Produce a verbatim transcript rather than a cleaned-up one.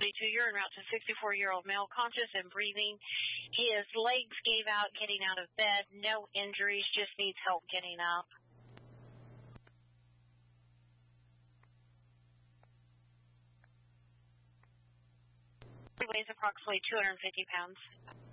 You're en route to sixty-four-year-old male, conscious and breathing. His legs gave out getting out of bed. No injuries, just needs help getting up. He weighs approximately two hundred fifty pounds.